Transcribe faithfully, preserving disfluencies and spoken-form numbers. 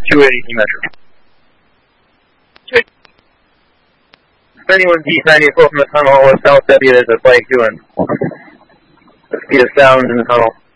two eighty measure. Anyone D ninety-four from the tunnel or South W, there's a flight doing the speed of sound in the tunnel.